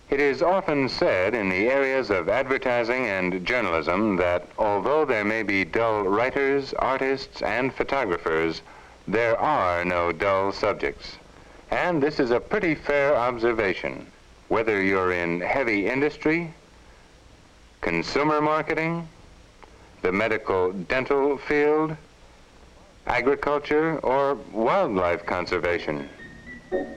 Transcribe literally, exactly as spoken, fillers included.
It is often said in the areas of advertising and journalism that although there may be dull writers, artists, and photographers, there are no dull subjects. And this is a pretty fair observation, whether you're in heavy industry, consumer marketing, the medical dental field, agriculture, or wildlife conservation.